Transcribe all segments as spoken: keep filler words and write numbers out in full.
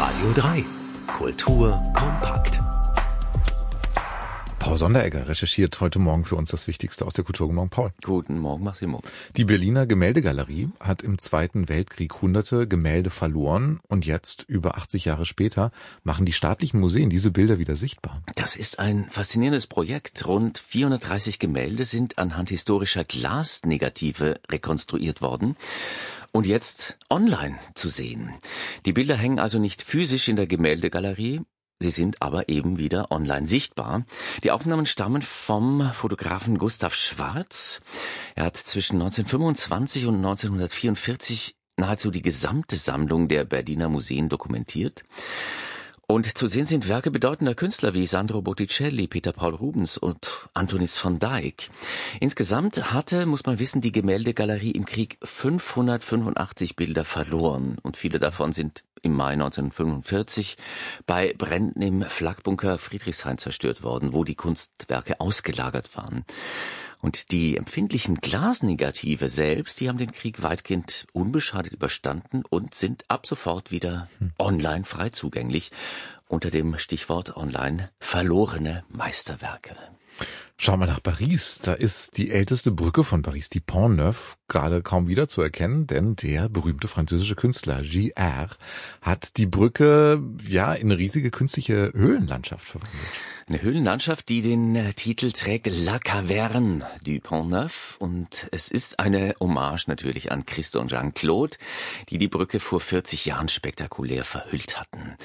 Radio drei. Kultur kompakt. Paul Sonderegger recherchiert heute Morgen für uns das Wichtigste aus der Kultur. Guten Morgen, Paul. Guten Morgen, Massimo. Die Berliner Gemäldegalerie hat im Zweiten Weltkrieg hunderte Gemälde verloren und jetzt, über achtzig Jahre später, machen die staatlichen Museen diese Bilder wieder sichtbar. Das ist ein faszinierendes Projekt. Rund vierhundertdreißig Gemälde sind anhand historischer Glasnegative rekonstruiert worden und jetzt online zu sehen. Die Bilder hängen also nicht physisch in der Gemäldegalerie, sie sind aber eben wieder online sichtbar. Die Aufnahmen stammen vom Fotografen Gustav Schwarz. Er hat zwischen neunzehnhundertfünfundzwanzig und neunzehnhundertvierundvierzig nahezu die gesamte Sammlung der Berliner Museen dokumentiert. Und zu sehen sind Werke bedeutender Künstler wie Sandro Botticelli, Peter Paul Rubens und Antonis van Dyck. Insgesamt hatte, muss man wissen, die Gemäldegalerie im Krieg fünfhundertfünfundachtzig Bilder verloren. Und viele davon sind im Mai neunzehnhundertfünfundvierzig bei Bränden im Flakbunker Friedrichshain zerstört worden, wo die Kunstwerke ausgelagert waren. Und die empfindlichen Glasnegative selbst, die haben den Krieg weitgehend unbeschadet überstanden und sind ab sofort wieder online frei zugänglich unter dem Stichwort online verlorene Meisterwerke. Schauen wir nach Paris. Da ist die älteste Brücke von Paris, die Pont Neuf, gerade kaum wiederzuerkennen, denn der berühmte französische Künstler J R hat die Brücke ja in eine riesige künstliche Höhlenlandschaft verwandelt. Eine Höhlenlandschaft, die den Titel trägt La Caverne du Pont Neuf, und es ist eine Hommage natürlich an Christo und Jean-Claude, die die Brücke vor vierzig Jahren spektakulär verhüllt hatten.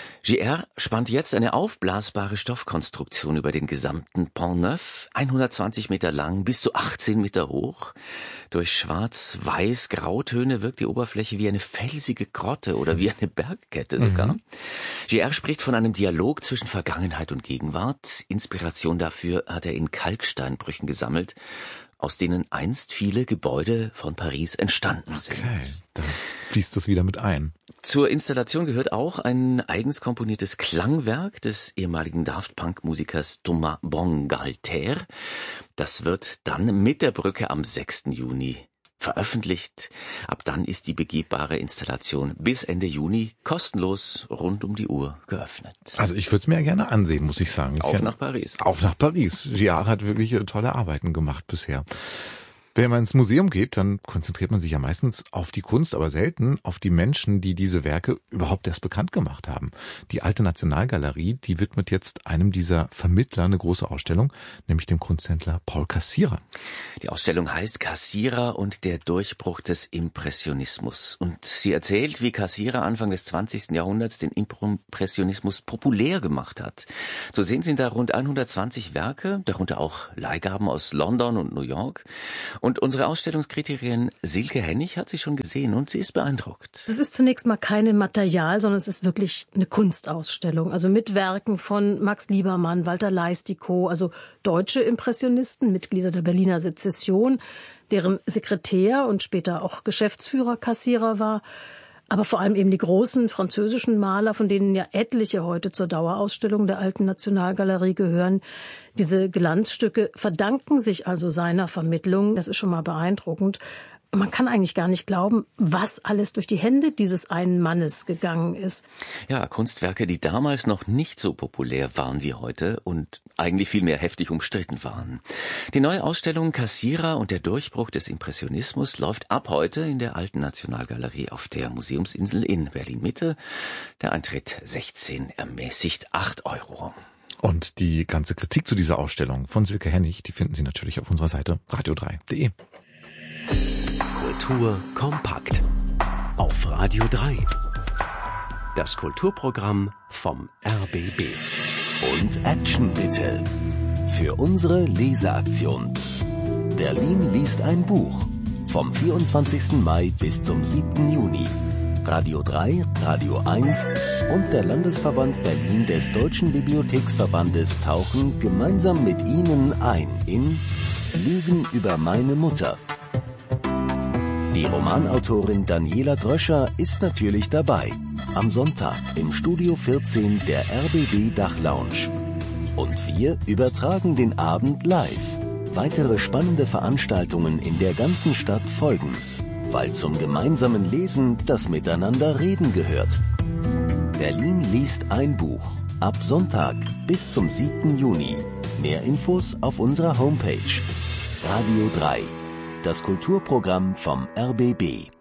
J R spannt jetzt eine aufblasbare Stoffkonstruktion über den gesamten Pont Neuf, hundertzwanzig Meter lang, bis zu achtzehn Meter hoch. Durch schwarz-weiß-grautöne wirkt die Oberfläche wie eine felsige Grotte oder wie eine Bergkette sogar. Mhm. J R spricht von einem Dialog zwischen Vergangenheit und Gegenwart. Inspiration dafür hat er in Kalksteinbrüchen gesammelt, aus denen einst viele Gebäude von Paris entstanden sind. Okay, da fließt das wieder mit ein. Zur Installation gehört auch ein eigens komponiertes Klangwerk des ehemaligen Daft Punk-Musikers Thomas Bangalter. Das wird dann mit der Brücke am sechsten Juni veröffentlicht. Ab dann ist die begehbare Installation bis Ende Juni kostenlos rund um die Uhr geöffnet. Also ich würde es mir ja gerne ansehen, muss ich sagen. Auf ich nach Paris. Auf nach Paris. J R hat wirklich tolle Arbeiten gemacht bisher. Wenn man ins Museum geht, dann konzentriert man sich ja meistens auf die Kunst, aber selten auf die Menschen, die diese Werke überhaupt erst bekannt gemacht haben. Die Alte Nationalgalerie, die widmet jetzt einem dieser Vermittler eine große Ausstellung, nämlich dem Kunsthändler Paul Cassirer. Die Ausstellung heißt Cassirer und der Durchbruch des Impressionismus. Und sie erzählt, wie Cassirer Anfang des zwanzigsten Jahrhunderts den Impressionismus populär gemacht hat. Zu sehen sind da rund hundertzwanzig Werke, darunter auch Leihgaben aus London und New York. Und unsere Ausstellungskritikerin Silke Hennig hat sie schon gesehen und sie ist beeindruckt. Es ist zunächst mal keine Material, sondern es ist wirklich eine Kunstausstellung. Also mit Werken von Max Liebermann, Walter Leistikow, also deutsche Impressionisten, Mitglieder der Berliner Sezession, deren Sekretär und später auch Geschäftsführer Cassirer war. Aber vor allem eben die großen französischen Maler, von denen ja etliche heute zur Dauerausstellung der Alten Nationalgalerie gehören. Diese Glanzstücke verdanken sich also seiner Vermittlung. Das ist schon mal beeindruckend. Man kann eigentlich gar nicht glauben, was alles durch die Hände dieses einen Mannes gegangen ist. Ja, Kunstwerke, die damals noch nicht so populär waren wie heute und eigentlich viel mehr heftig umstritten waren. Die neue Ausstellung Cassirer und der Durchbruch des Impressionismus läuft ab heute in der Alten Nationalgalerie auf der Museumsinsel in Berlin-Mitte. Der Eintritt sechzehn, ermäßigt acht Euro. Und die ganze Kritik zu dieser Ausstellung von Silke Hennig, die finden Sie natürlich auf unserer Seite radio drei punkt de. Kultur kompakt auf Radio drei. Das Kulturprogramm vom R B B. Und Action bitte. Für unsere Leseaktion. Berlin liest ein Buch. Vom vierundzwanzigsten Mai bis zum siebten Juni. Radio drei, Radio eins und der Landesverband Berlin des Deutschen Bibliotheksverbandes tauchen gemeinsam mit Ihnen ein in Lügen über meine Mutter. Die Romanautorin Daniela Dröscher ist natürlich dabei. Am Sonntag im Studio vierzehn der R B B Dachlounge. Und wir übertragen den Abend live. Weitere spannende Veranstaltungen in der ganzen Stadt folgen. Weil zum gemeinsamen Lesen das Miteinanderreden gehört. Berlin liest ein Buch. Ab Sonntag bis zum siebten Juni. Mehr Infos auf unserer Homepage. Radio drei. Das Kulturprogramm vom R B B.